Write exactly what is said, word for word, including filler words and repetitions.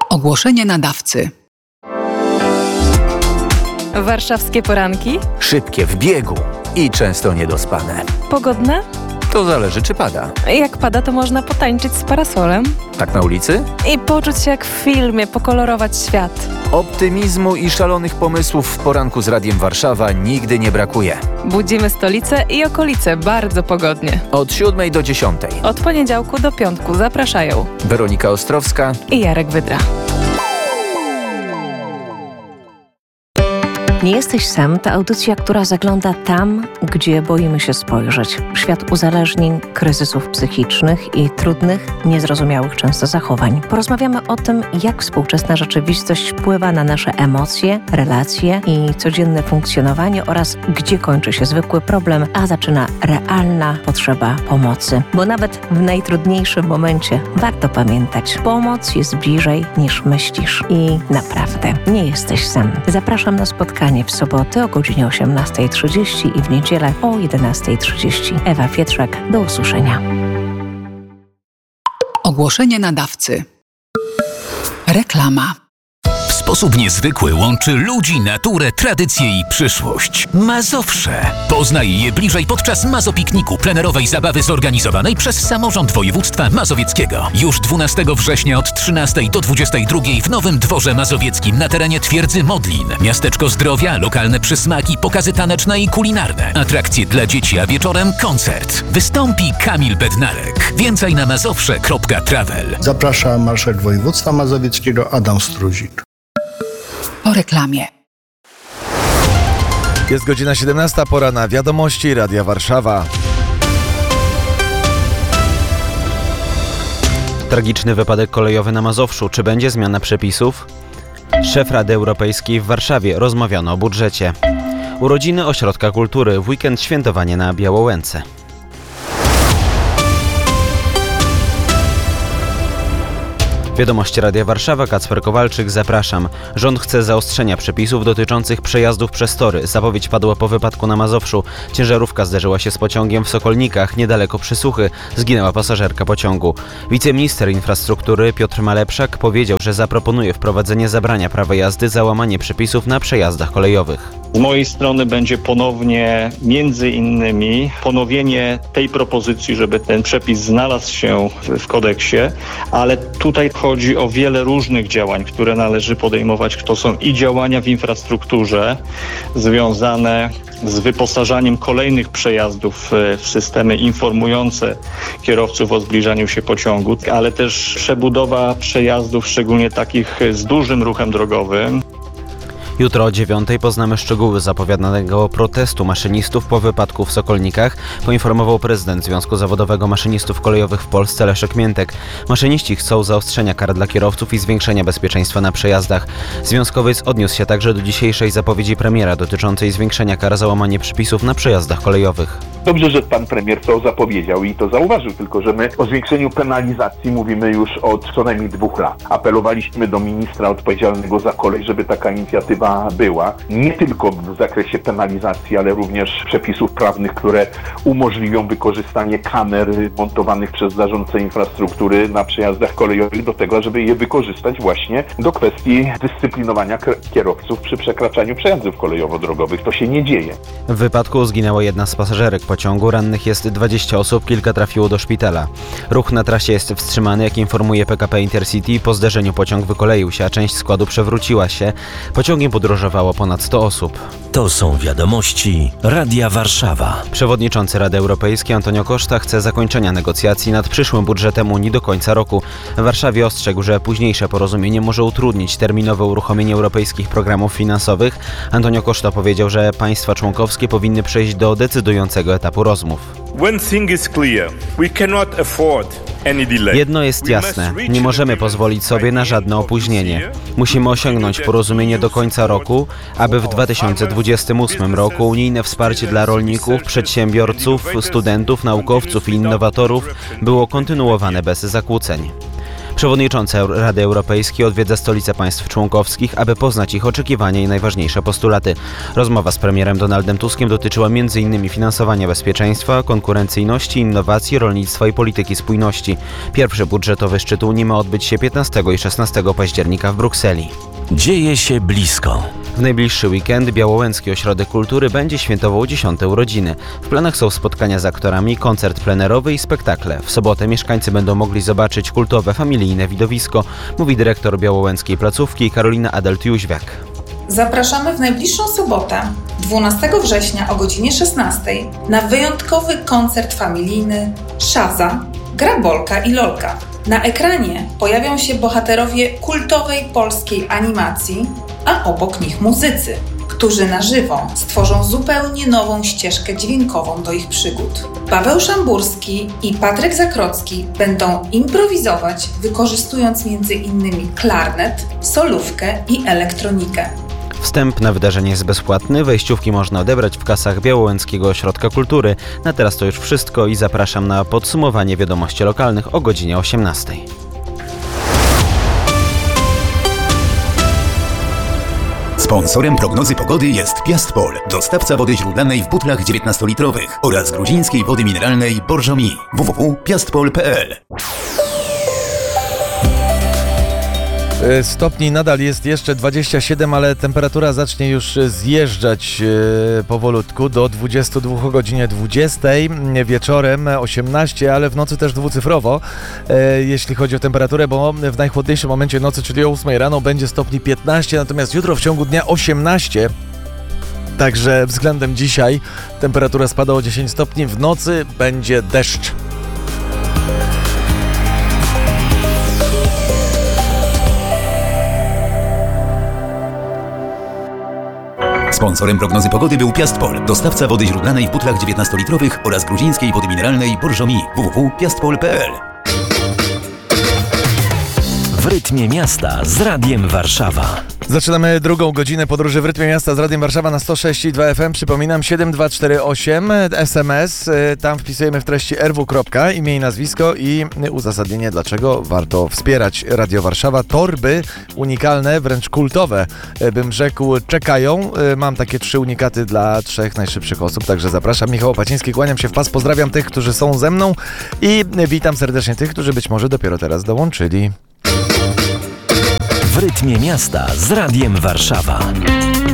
Ogłoszenie nadawcy. Warszawskie poranki? Szybkie w biegu i często niedospane. Pogodne? To zależy, czy pada. Jak pada, to można potańczyć z parasolem. Tak na ulicy? I poczuć się jak w filmie, pokolorować świat. Optymizmu i szalonych pomysłów w poranku z Radiem Warszawa nigdy nie brakuje. Budzimy stolicę i okolice bardzo pogodnie. Od siódmej do dziesiątej. Od poniedziałku do piątku zapraszają Weronika Ostrowska i Jarek Wydra. Nie jesteś sam to audycja, która zagląda tam, gdzie boimy się spojrzeć. W świat uzależnień, kryzysów psychicznych i trudnych, niezrozumiałych często zachowań. Porozmawiamy o tym, jak współczesna rzeczywistość wpływa na nasze emocje, relacje i codzienne funkcjonowanie oraz gdzie kończy się zwykły problem, a zaczyna realna potrzeba pomocy. Bo nawet w najtrudniejszym momencie warto pamiętać, pomoc jest bliżej niż myślisz i naprawdę nie jesteś sam. Zapraszam na spotkanie w sobotę o godzinie osiemnasta trzydzieści i w niedzielę o jedenasta trzydzieści. Ewa Pietrzak, do usłyszenia. Ogłoszenie nadawcy. Reklama. W sposób niezwykły łączy ludzi, naturę, tradycję i przyszłość. Mazowsze. Poznaj je bliżej podczas Mazopikniku, plenerowej zabawy zorganizowanej przez Samorząd Województwa Mazowieckiego. Już dwunastego września od trzynastej do dwudziestej drugiej w Nowym Dworze Mazowieckim na terenie Twierdzy Modlin. Miasteczko zdrowia, lokalne przysmaki, pokazy taneczne i kulinarne. Atrakcje dla dzieci, a wieczorem koncert. Wystąpi Kamil Bednarek. Więcej na mazowsze kropka travel. Zaprasza marszałek województwa mazowieckiego Adam Struzik. Po reklamie. Jest godzina siedemnasta, pora na wiadomości Radia Warszawa. Tragiczny wypadek kolejowy na Mazowszu. Czy będzie zmiana przepisów? Szef Rady Europejskiej w Warszawie. Rozmawiano o budżecie. Urodziny Ośrodka Kultury. W weekend świętowanie na Białołęce. Wiadomości Radia Warszawa, Kacper Kowalczyk, zapraszam. Rząd chce zaostrzenia przepisów dotyczących przejazdów przez tory. Zapowiedź padła po wypadku na Mazowszu. Ciężarówka zderzyła się z pociągiem w Sokolnikach, niedaleko Przysuchy. Zginęła pasażerka pociągu. Wiceminister infrastruktury Piotr Malepszak powiedział, że zaproponuje wprowadzenie zabrania prawa jazdy za łamanie przepisów na przejazdach kolejowych. Z mojej strony będzie ponownie, między innymi, ponowienie tej propozycji, żeby ten przepis znalazł się w kodeksie, ale tutaj chodzi o wiele różnych działań, które należy podejmować. To są i działania w infrastrukturze związane z wyposażaniem kolejnych przejazdów w systemy informujące kierowców o zbliżaniu się pociągu, ale też przebudowa przejazdów, szczególnie takich z dużym ruchem drogowym. Jutro o dziewiątej poznamy szczegóły zapowiadanego protestu maszynistów po wypadku w Sokolnikach, poinformował prezydent Związku Zawodowego Maszynistów Kolejowych w Polsce Leszek Miętek. Maszyniści chcą zaostrzenia kar dla kierowców i zwiększenia bezpieczeństwa na przejazdach. Związkowiec odniósł się także do dzisiejszej zapowiedzi premiera dotyczącej zwiększenia kar za łamanie przepisów na przejazdach kolejowych. Dobrze, że pan premier to zapowiedział i to zauważył, tylko że my o zwiększeniu penalizacji mówimy już od co najmniej dwóch lat. Apelowaliśmy do ministra odpowiedzialnego za kolej, żeby taka inicjatywa była, nie tylko w zakresie penalizacji, ale również przepisów prawnych, które umożliwią wykorzystanie kamer montowanych przez zarządcę infrastruktury na przejazdach kolejowych do tego, żeby je wykorzystać właśnie do kwestii dyscyplinowania kierowców przy przekraczaniu przejazdów kolejowo-drogowych. To się nie dzieje. W wypadku zginęła jedna z pasażerek pociągu, rannych jest dwadzieścia osób, kilka trafiło do szpitala. Ruch na trasie jest wstrzymany, jak informuje P K P Intercity. Po zderzeniu pociąg wykoleił się, a część składu przewróciła się. Pociągiem podróżowało ponad sto osób. To są wiadomości Radia Warszawa. Przewodniczący Rady Europejskiej Antonio Costa chce zakończenia negocjacji nad przyszłym budżetem Unii do końca roku. W Warszawie ostrzegł, że późniejsze porozumienie może utrudnić terminowe uruchomienie europejskich programów finansowych. Antonio Costa powiedział, że państwa członkowskie powinny przejść do decydującego etapu rozmów. Jedno jest jasne, nie możemy pozwolić sobie na żadne opóźnienie. Musimy osiągnąć porozumienie do końca roku, aby w dwa tysiące dwudziestym ósmym roku unijne wsparcie dla rolników, przedsiębiorców, studentów, naukowców i innowatorów było kontynuowane bez zakłóceń. Przewodniczący Rady Europejskiej odwiedza stolice państw członkowskich, aby poznać ich oczekiwania i najważniejsze postulaty. Rozmowa z premierem Donaldem Tuskiem dotyczyła między innymi finansowania bezpieczeństwa, konkurencyjności, innowacji, rolnictwa i polityki spójności. Pierwszy budżetowy szczyt Unii ma odbyć się piętnastego i szesnastego października w Brukseli. Dzieje się blisko. W najbliższy weekend Białołęcki Ośrodek Kultury będzie świętował dziesiąte urodziny. W planach są spotkania z aktorami, koncert plenerowy i spektakle. W sobotę mieszkańcy będą mogli zobaczyć kultowe, familijne widowisko, mówi dyrektor białołęckiej placówki Karolina Adelt-Jóźwiak. Zapraszamy w najbliższą sobotę, dwunastego września o godzinie szesnastej na wyjątkowy koncert familijny Szaza, Grabolka i Lolka. Na ekranie pojawią się bohaterowie kultowej polskiej animacji, a obok nich muzycy, którzy na żywo stworzą zupełnie nową ścieżkę dźwiękową do ich przygód. Paweł Szamburski i Patryk Zakrocki będą improwizować, wykorzystując między innymi klarnet, solówkę i elektronikę. Wstęp na wydarzenie jest bezpłatny, wejściówki można odebrać w kasach Białołęckiego Ośrodka Kultury. Na teraz to już wszystko i zapraszam na podsumowanie wiadomości lokalnych o godzinie osiemnastej. Sponsorem prognozy pogody jest Piastpol, dostawca wody źródlanej w butlach dziewiętnastolitrowych oraz gruzińskiej wody mineralnej Borżomi. w w w kropka piastpol kropka p l. Stopni nadal jest jeszcze dwadzieścia siedem, ale temperatura zacznie już zjeżdżać powolutku do dwudziestu dwóch o godzinie dwudziestej, wieczorem osiemnaście, ale w nocy też dwucyfrowo, jeśli chodzi o temperaturę, bo w najchłodniejszym momencie nocy, czyli o ósmej rano, będzie stopni piętnaście, natomiast jutro w ciągu dnia osiemnaście. Także względem dzisiaj temperatura spada o dziesięć stopni, w nocy będzie deszcz. Sponsorem prognozy pogody był Piastpol, dostawca wody źródlanej w butlach dziewiętnastolitrowych oraz gruzińskiej wody mineralnej Borżomi. w w w kropka piastpol kropka p l. W rytmie miasta z Radiem Warszawa. Zaczynamy drugą godzinę podróży w rytmie miasta z Radiem Warszawa na sto sześć i dwa F M. Przypominam, siedem dwa cztery osiem, S M S. Tam wpisujemy w treści R W. Imię i nazwisko i uzasadnienie, dlaczego warto wspierać Radio Warszawa. Torby unikalne, wręcz kultowe, bym rzekł, czekają. Mam takie trzy unikaty dla trzech najszybszych osób, także zapraszam. Michał Opaciński, kłaniam się w pas, pozdrawiam tych, którzy są ze mną i witam serdecznie tych, którzy być może dopiero teraz dołączyli. W rytmie miasta z Radiem Warszawa.